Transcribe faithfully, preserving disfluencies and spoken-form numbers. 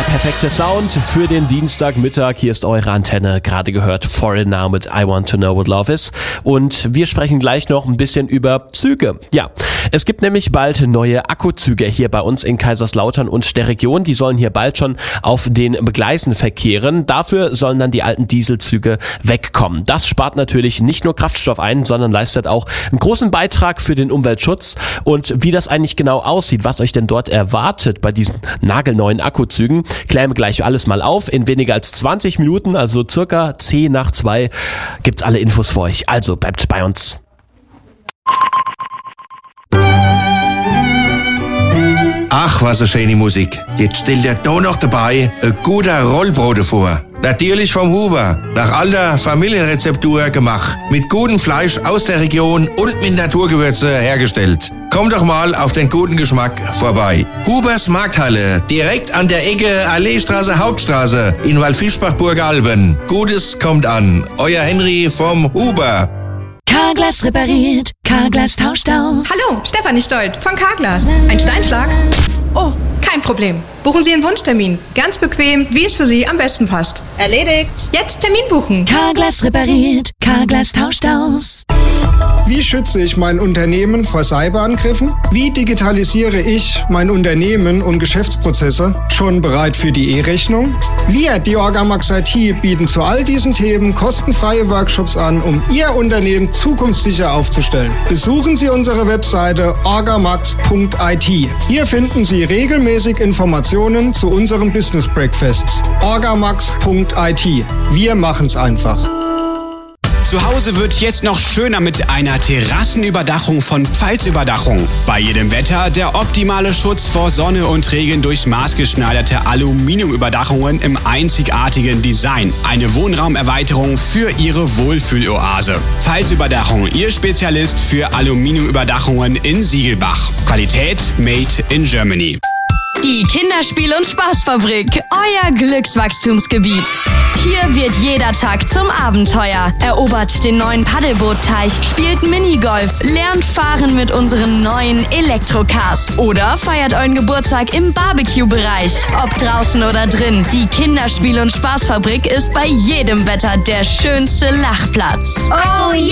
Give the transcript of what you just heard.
perfekte Sound für den Dienstagmittag. Hier ist eure Antenne. Gerade gehört Foreigner mit I Want to Know What Love Is. Und wir sprechen gleich noch ein bisschen über Züge. Ja, es gibt nämlich bald neue Akkuzüge hier bei uns in Kaiserslautern und der Region. Die sollen hier bald schon auf den Gleisen verkehren. Dafür sollen dann die alten Dieselzüge wegkommen. Das spart natürlich nicht nur Kraftstoff ein, sondern leistet auch einen großen Beitrag für den Umweltschutz. Und wie das eigentlich genau aussieht, was euch denn dort erwartet bei diesen nagelneuen Akkuzügen, klären wir gleich alles mal auf. In weniger als zwanzig Minuten, also circa zehn nach zwei, gibt's alle Infos für euch. Also bleibt bei uns. Ach, was eine schöne Musik. Jetzt stellt er da noch dabei ein guter Rollbrot vor. Natürlich vom Huber, nach alter Familienrezeptur gemacht. Mit gutem Fleisch aus der Region und mit Naturgewürze hergestellt. Komm doch mal auf den guten Geschmack vorbei. Hubers Markthalle, direkt an der Ecke Alleestraße, Hauptstraße in Waldfischbach-Burgalben. Gutes kommt an. Euer Henry vom Huber. Carglass repariert, Carglass tauscht aus. Hallo, Stefanie Stolt von Carglass. Ein Steinschlag? Oh, kein Problem. Buchen Sie einen Wunschtermin. Ganz bequem, wie es für Sie am besten passt. Erledigt. Jetzt Termin buchen. Carglass repariert, Carglass tauscht aus. Wie schütze ich mein Unternehmen vor Cyberangriffen? Wie digitalisiere ich mein Unternehmen und Geschäftsprozesse? Schon bereit für die E-Rechnung? Wir, die Orgamax I T, bieten zu all diesen Themen kostenfreie Workshops an, um Ihr Unternehmen zukunftssicher aufzustellen. Besuchen Sie unsere Webseite orgamax punkt I T. Hier finden Sie regelmäßig Informationen zu unseren Business Breakfasts. orgamax punkt I T. Wir machen's einfach. Zu Hause wird jetzt noch schöner mit einer Terrassenüberdachung von Pfalzüberdachung. Bei jedem Wetter der optimale Schutz vor Sonne und Regen durch maßgeschneiderte Aluminiumüberdachungen im einzigartigen Design. Eine Wohnraumerweiterung für Ihre Wohlfühloase. Pfalzüberdachung, Ihr Spezialist für Aluminiumüberdachungen in Siegelbach. Qualität made in Germany. Die Kinderspiel- und Spaßfabrik, euer Glückswachstumsgebiet. Hier wird jeder Tag zum Abenteuer. Erobert den neuen Paddelbootteich, spielt Minigolf, lernt fahren mit unseren neuen Elektrocars oder feiert euren Geburtstag im Barbecue-Bereich. Ob draußen oder drin, die Kinderspiel- und Spaßfabrik ist bei jedem Wetter der schönste Lachplatz. Oh yeah!